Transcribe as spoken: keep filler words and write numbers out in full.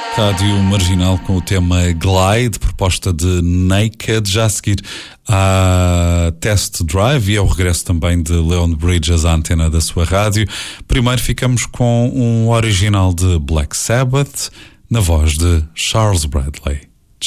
Rádio Marginal com o tema Glide, proposta de Naked. Já a seguir a Test Drive e ao regresso também de Leon Bridges à antena da sua rádio. Primeiro ficamos com um original de Black Sabbath na voz de Charles Bradley.